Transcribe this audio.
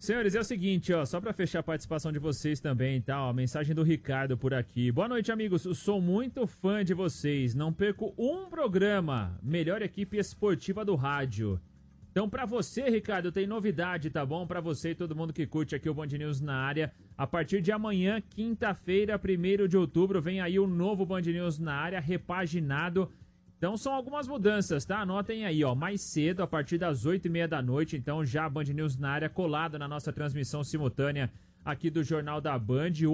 Senhores, é o seguinte, ó, só pra fechar a participação de vocês também, tá? Ó, mensagem do Ricardo por aqui. Boa noite, amigos. Sou muito fã de vocês. Não perco um programa. Melhor equipe esportiva do rádio. Então, pra você, Ricardo, tem novidade, tá bom? Pra você e todo mundo que curte aqui o Band News na área. A partir de amanhã, quinta-feira, 1º de outubro, vem aí o novo Band News na área, repaginado. Então são algumas mudanças, tá? Anotem aí, ó, mais cedo, a partir das 8h30 da noite, então já Band News na área, colado na nossa transmissão simultânea aqui do Jornal da Band.